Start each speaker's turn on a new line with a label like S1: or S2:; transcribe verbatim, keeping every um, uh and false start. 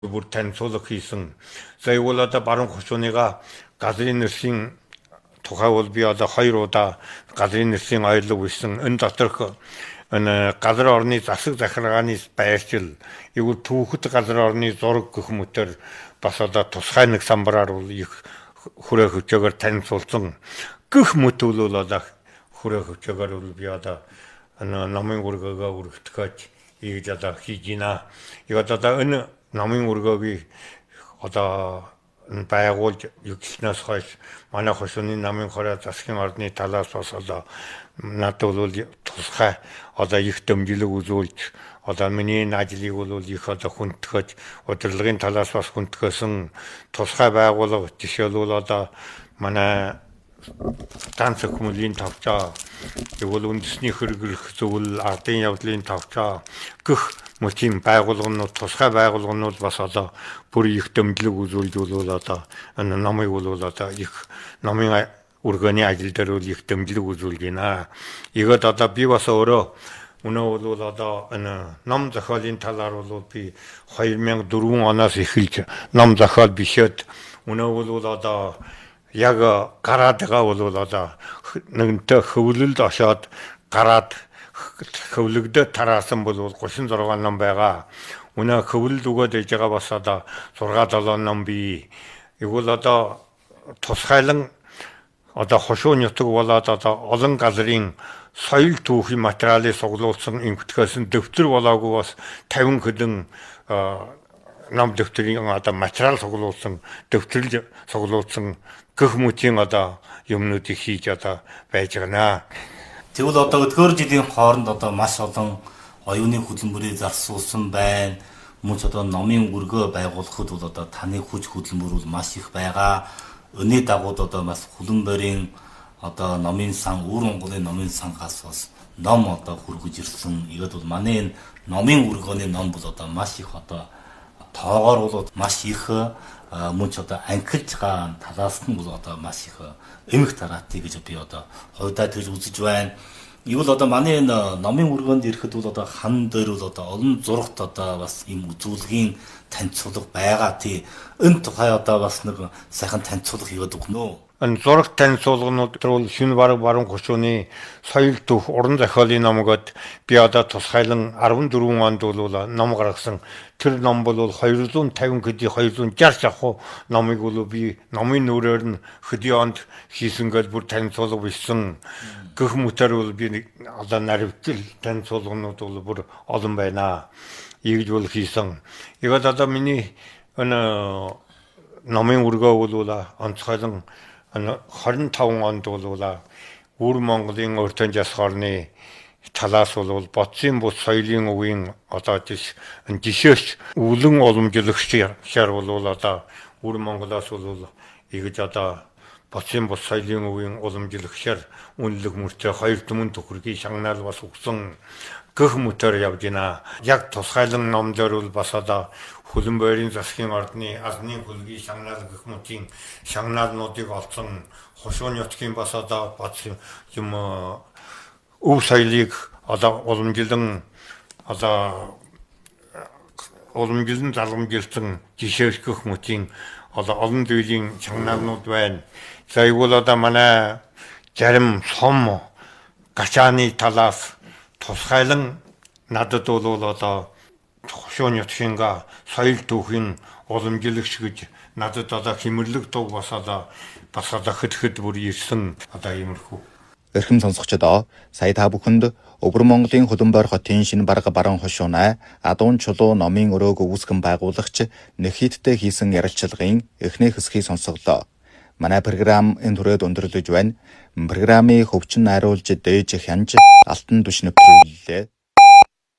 S1: бүр танилцуулга хийсэн. За юу бол одоо баруун хошууныга газрын нэрсийн тухай бол би одоо хоёр удаа газрын нэрсийн аялал үйсэн. Энэ доторх энэ газар орны засаг захиргааны байршил, юу түүхэд газар орны зураг гэх мэтэр бас одоо тусгай нэг самбараар бол их хүрээ хөвчөөр танилцуулсан. Гэх мэт бол одоо хүрээ хөвчөөр бол би одоо намын ургагаа үргэлтгэж ийж одоо хийж гинэ. И одоо энэ намын ургагийг одоо байгуулж югснаас хойш манай хошууны намын хороо засгийн ордны талаас бас одоо надад бол тусгай одоо их дэмжлэг үзүүлж одоо миний ажлыг бол их одоо хүндтгэж удирдлагын талаас бас хүндгэсэн тусгай байгууллага жишээлбэл одоо манай станц хүмүүлийн тавчаа тэгвэл үндэсний хэрэглэх зөвлөл ардын явдлын тавчаа гэх мэтийн байгууллагууд тусгай байгууллагууд бас одоо бүр их дэмжлэг үзүүлж бол одоо энэ намыг бол одоо их намын ургааны ажил дээр бол их дэмжлэг үзүүлж байна. Игад одоо би бас өөрөө өнөө бол одоо энэ ном зохиолын талаар бол би хоёр мянга дөрвөн оноос эхэлж ном зохиол бишээд өнөө бол одоо яг гараад байгаа бол одоо нэгэнтээ хөвлөлд очоод гараад хөвлөгдөд тараасан бол гуравдугаар зургаан ном байгаа. Өнөө хөвлөлд өгөөд ээж байгаа бас одоо зургаан долоон ном бий. Игэл одоо тусгайлан одоо хошуу нутаг болоод одоо олон газрын соёл түүхийн материалыг суглуулсан эмгэтгээс дэвтэр болоогүй бас тавин хэдэн ном дэвтрийн одоо материал суглуулсан дэвтрэл суглуулсан гэх мэтийн одоо юмнуудыг хийж одоо байж байна.
S2: Тэгвэл одоо өдгөр жилийн хооронд одоо маш олон оюуны хөтөлбөрийг зарцуулсан байна. Мөн ч одоо номын өргөө байгуулахад бол одоо таны хүч хөтөлбөр бол маш их байгаа. Өнөө дагууд одоо бас хөлбөмбөрийн одоо номын сан, өвөр Монголын номын сангаас бас ном одоо хүргэж ирсэн. Игад бол манай энэ номын өргөөний ном бол одоо маш их одоо тоогоор бол маш их мөн ч одоо анхилж байгаа талаас нь бол одоо маш их эмх тараатай гэж би одоо хувьдаа тэгж үзэж байна. Ивэл одоо манай энэ номын өргөөнд ирэхэд бол одоо хан дээр бол одоо олон зурагт одоо бас ийм үзүүлгийн танилцуулга байгаа. Тий энэ тухай одоо бас нэг сайхан танилцуулга хийгээд өгнө үү?
S1: Энэ зураг танилцуулганууд бол шинэ бараг баруун хошууны соёл түүх уран зохиолын номгод би одоо тусгайлан арван дөрвөн онд бол ном гаргасан. Тэр ном бол хоёр зуун тавин хэдий хоёр зуун шарх шахуу номыг бол би номын нүрээр нь хэдий онд хийсэнгээл бүр танилцуулга бичсэн. Гэх мэтэр бол би одоо наривтл танилцуулганууд бол бүр олон байна. Ийгж бол хийсэн. Игад одоо миний энэ номын өргөө бол онцгойлон хорин таван онд бол өвөр Монголын өртөн жас хорны талаас бол бодсын бус соёлын үеийн одоо жишээч өвлөн уламжлагч шар бол одоо өвөр Монголоос бол игж одоо бодсын бус соёлын үеийн уламжлагчаар үнэлэг мөртөө хоёр түмэн төхөргийн шагнаал бас өгсөн гэх мэтэр явж байна. Яг тусгайлан ном дээр бол бас одоо хөлбөмбөрийн засгийн ордны азны хөлгийн шагнаал гэх мэтийн шагнаалнуудыг олсон хошуу нутгийн бас одоо бодсон юм өв соёлыг одоо уламжлан одоо уламжлан залгамжилсан жишээ гэх мэтийн одоо олон зүйлийн шагнаалнууд байна. За игүүл одоо манай зарим сум гачааны талаас тусгайлан надад бол одоо хошуу нутгийнхаа соёл түүхийн уламжлагч гэж надад одоо хэмэрлэг дуг бас одоо бас одоо хэд хэд бүр ирсэн одоо иймэрхүү.
S3: Эрхэм сонсогчдоо сая та бүхэнд өвөр Монголын хөлбөмбөр хотын шинэ бараг баруун хошуунай адуун чулуу номын өрөөг үүсгэн байгуулагч Нэхиттэй хийсэн ярилцлагын эхний хэсгийг сонсголоо. Манай програм энэ түрээд өндөрлөж байна. Программыг хөгжин найруулж дээж хянж алтан түш нэвтрүүллээ.